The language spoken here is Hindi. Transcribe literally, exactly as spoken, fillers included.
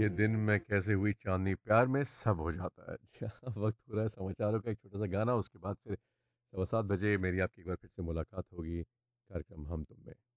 ये दिन में कैसे हुई चांदनी, प्यार में सब हो जाता है। अच्छा, वक्त हो रहा है समाचारों का, एक छोटा सा गाना, उसके बाद फिर सवा सात बजे मेरी आपकी एक बार फिर से मुलाकात होगी कार्यक्रम हम तुम में।